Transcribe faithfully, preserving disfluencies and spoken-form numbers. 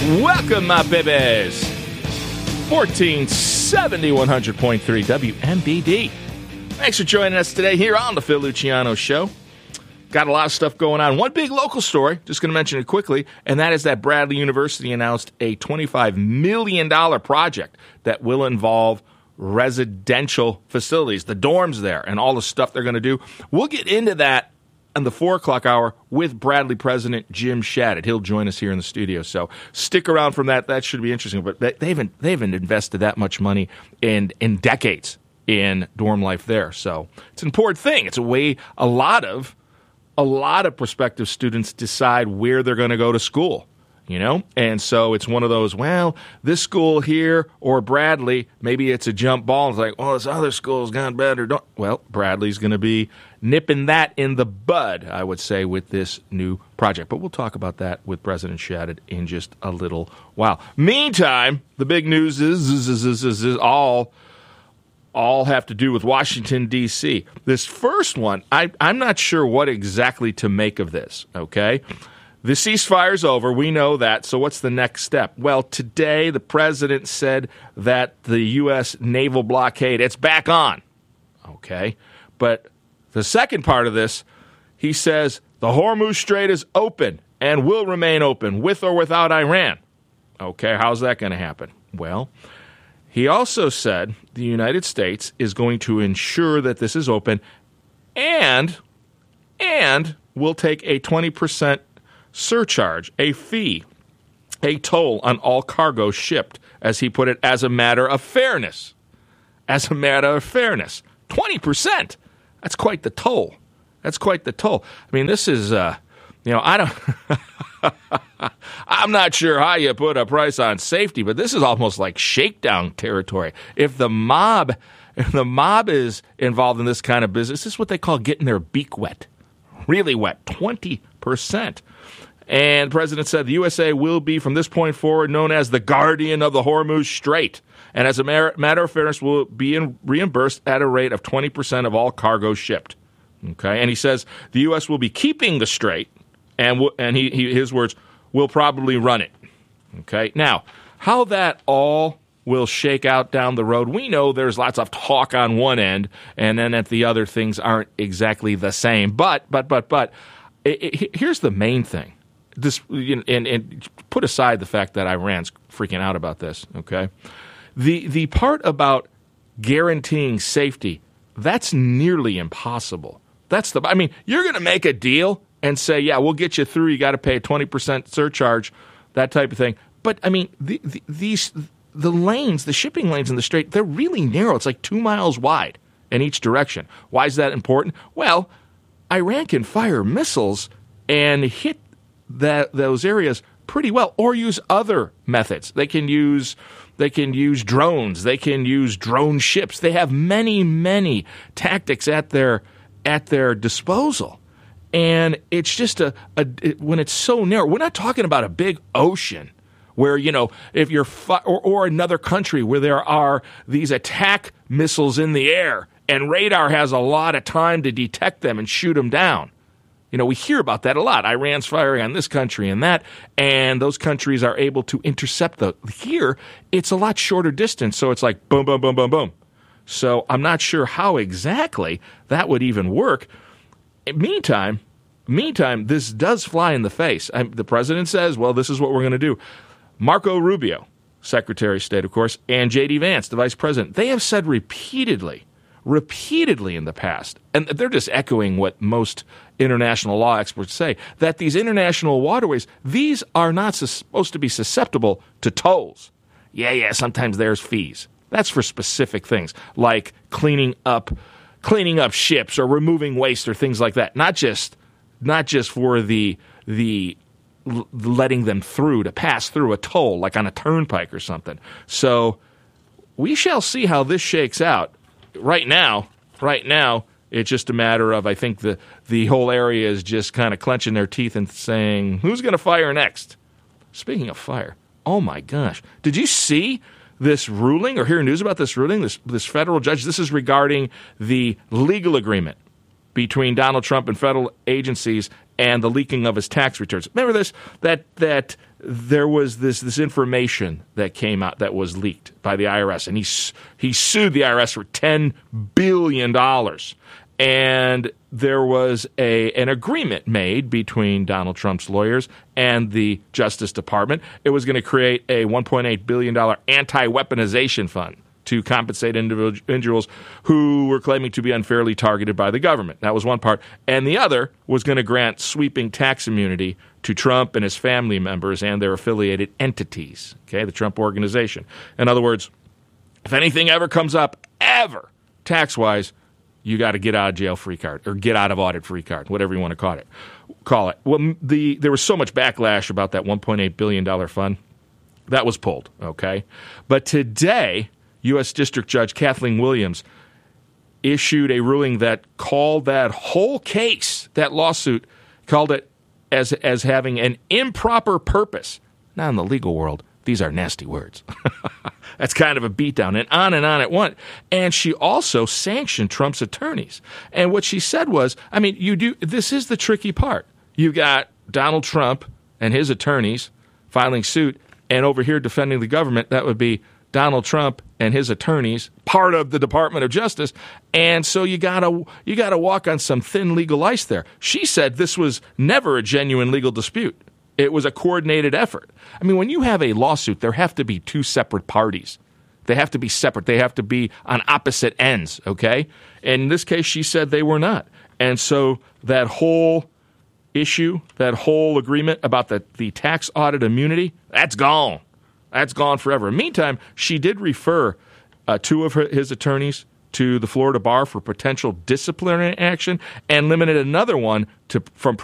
Welcome, my babies. fourteen seventy, one hundred point three W M B D. Thanks for joining us today here on the Phil Luciano Show. Got a lot of stuff going on. One big local story, just going to mention it quickly, and that is that Bradley University announced a twenty-five million dollars project that will involve residential facilities, the dorms there, and all the stuff they're going to do. We'll get into that in the four o'clock hour with Bradley President Jim Shadid. He'll join us here in the studio, so stick around from that. That should be interesting. But they, they haven't they haven't invested that much money in in decades in dorm life there, so it's an important thing. It's a way a lot of a lot of prospective students decide where they're going to go to school. You know, and so it's one of those, well, this school here or Bradley, maybe it's a jump ball. It's like, well, this other school's gone better. Don't. Well, Bradley's going to be nipping that in the bud, I would say, with this new project. But we'll talk about that with President Shadid in just a little while. Meantime, the big news is, is, is, is, is, is all, all have to do with Washington, D C. This first one, I, I'm not sure what exactly to make of this, okay? The ceasefire's over. We know that. So what's the next step? Well, today the president said that the U S naval blockade, it's back on. Okay. But the second part of this, he says the Hormuz Strait is open and will remain open with or without Iran. Okay. How's that going to happen? Well, he also said the United States is going to ensure that this is open and, and will take a twenty percent surcharge, a fee, a toll on all cargo shipped, as he put it, as a matter of fairness. As a matter of fairness. twenty percent. That's quite the toll. That's quite the toll. I mean, this is, uh, you know, I don't, I'm not sure how you put a price on safety, but this is almost like shakedown territory. If the mob, if the mob is involved in this kind of business, this is what they call getting their beak wet. Really wet. twenty percent. And the president said the U S A will be, from this point forward, known as the guardian of the Hormuz Strait. And as a matter of fairness, will be in, reimbursed at a rate of twenty percent of all cargo shipped. Okay, and he says the U S will be keeping the strait, and w- and he, he his words, will probably run it. Okay, now, how that all will shake out down the road, we know there's lots of talk on one end, and then at the other things aren't exactly the same. But, but, but, but, it, it, here's the main thing. This you know, and, and put aside the fact that Iran's freaking out about this, okay? The the part about guaranteeing safety, that's nearly impossible. That's the I mean, you're going to make a deal and say, yeah, we'll get you through. You got to pay a twenty percent surcharge, that type of thing. But I mean, the, the, these the lanes, the shipping lanes in the strait, they're really narrow. It's like two miles wide in each direction. Why is that important? Well, Iran can fire missiles and hit that those areas pretty well, or use other methods. They can use they can use drones. They can use drone ships. They have many, many tactics at their at their disposal. And it's just a, a it, when it's so narrow. We're not talking about a big ocean where, you know, if you're fi- or, or another country where there are these attack missiles in the air and radar has a lot of time to detect them and shoot them down. You know, we hear about that a lot. Iran's firing on this country and that, and those countries are able to intercept the. Here, it's a lot shorter distance, so it's like boom, boom, boom, boom, boom. So I'm not sure how exactly that would even work. Meantime, meantime, this does fly in the face. I, the president says, well, this is what we're going to do. Marco Rubio, Secretary of State, of course, and J D Vance, the vice president, they have said repeatedly, repeatedly in the past, and they're just echoing what most international law experts say, that these international waterways, these are not sus- supposed to be susceptible to tolls. Yeah, yeah, sometimes there's fees. That's for specific things, like cleaning up cleaning up ships or removing waste or things like that. Not just not just for the the l- letting them through to pass through a toll, like on a turnpike or something. So we shall see how this shakes out. Right now, right now, it's just a matter of, I think the the whole area is just kind of clenching their teeth and saying, who's going to fire next? Speaking of fire, oh my gosh, did you see this ruling or hear news about this ruling? This this federal judge, this is regarding the legal agreement between Donald Trump and federal agencies and the leaking of his tax returns. Remember this? That that there was this this information that came out that was leaked by the I R S, and he he sued the I R S for ten billion dollars. And there was a an agreement made between Donald Trump's lawyers and the Justice Department. It was going to create a one point eight billion dollars anti-weaponization fund to compensate individuals who were claiming to be unfairly targeted by the government. That was one part. And the other was going to grant sweeping tax immunity to Trump and his family members and their affiliated entities, okay, the Trump Organization. In other words, if anything ever comes up, ever, tax-wise, you got a get out of jail free card or get out of audit free card, whatever you want to call it. Call it. Well, the there was so much backlash about that one point eight billion dollars fund. That was pulled, okay? But today, U S District Judge Kathleen Williams issued a ruling that called that whole case, that lawsuit, called it as as having an improper purpose. Now, in the legal world, these are nasty words. That's kind of a beatdown, and on and on it went. And she also sanctioned Trump's attorneys. And what she said was, I mean, you do. This is the tricky part. You got Donald Trump and his attorneys filing suit, and over here defending the government, that would be Donald Trump and his attorneys, part of the Department of Justice. And so you gotta you gotta walk on some thin legal ice there. She said this was never a genuine legal dispute. It was a coordinated effort. I mean, when you have a lawsuit, there have to be two separate parties. They have to be separate. They have to be on opposite ends, okay? And in this case, she said they were not. And so that whole issue, that whole agreement about the, the tax audit immunity, that's gone. That's gone forever. Meantime, she did refer uh, two of her, his attorneys to the Florida bar for potential disciplinary action and limited another one to from